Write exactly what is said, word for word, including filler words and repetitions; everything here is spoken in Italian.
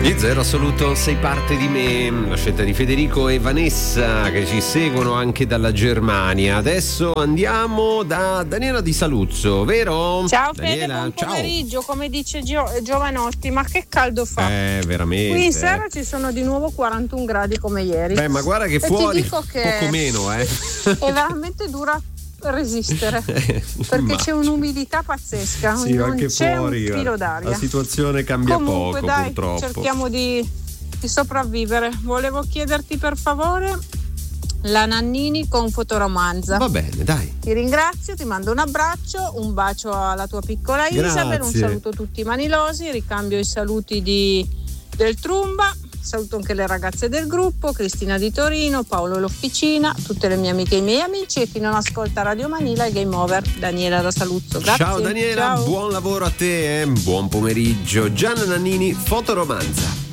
Gli Zero Assoluto, sei parte di me, la scelta di Federico e Vanessa che ci seguono anche dalla Germania. Adesso andiamo da Daniela di Saluzzo, vero? Ciao Daniela, Fede, buon ciao. pomeriggio, come dice Gio- Giovanotti, ma che caldo fa? Eh, veramente. Qui in sera ci sono di nuovo quarantuno gradi come ieri. Beh, ma guarda che e fuori ti dico che poco meno, eh. è veramente dura resistere perché ma... c'è un'umidità pazzesca, sì, non anche c'è fuori un filo d'aria. La situazione cambia Comunque, poco, dai, purtroppo. cerchiamo di, di sopravvivere. Volevo chiederti per favore la Nannini con Fotoromanza. Va bene, dai. Ti ringrazio, ti mando un abbraccio, un bacio alla tua piccola Isabel, un saluto a tutti i manilosi, ricambio i saluti di, del Trumba. Saluto anche le ragazze del gruppo, Cristina di Torino, Paolo l'Officina, tutte le mie amiche e i miei amici e chi non ascolta Radio Manila e Game Over, Daniela da Saluzzo. Grazie. Ciao Daniela, ciao. Buon lavoro a te, eh? Buon pomeriggio. Gianna Nannini, Fotoromanza.